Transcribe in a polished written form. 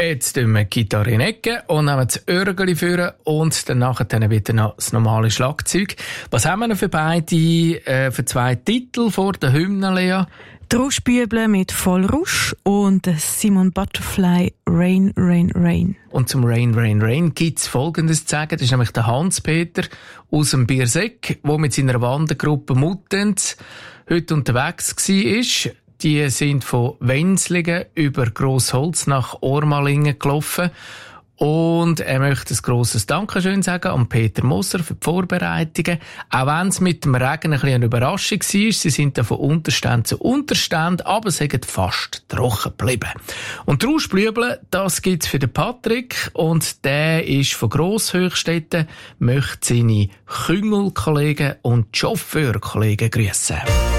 Jetzt tun wir die Gitarre in die Ecke und nehmen das Örgeli vor und dann nachher wieder noch das normale Schlagzeug. Was haben wir noch für für 2 Titel vor der Hymne, Lea? Die Rauschbüble mit Voll Rausch und Simon Butterfly Rain, Rain, Rain. Und zum Rain, Rain, Rain gibt es Folgendes zu sagen. Das ist nämlich der Hans-Peter aus dem Bierseck, der mit seiner Wandergruppe Muttenz heute unterwegs war. Die sind von Wenslingen über Grossholz nach Ormalingen gelaufen. Und er möchte ein grosses Dankeschön sagen an Peter Moser für die Vorbereitungen. Auch wenn es mit dem Regen ein bisschen eine Überraschung war. Sie sind da von Unterstand zu Unterstand, aber sie sind fast trocken geblieben. Und die Rauschblüble, das gibt's für den Patrick. Und der ist von Grosshöchstetten, möchte seine Küngelkollegen und Chauffeurkollegen grüssen.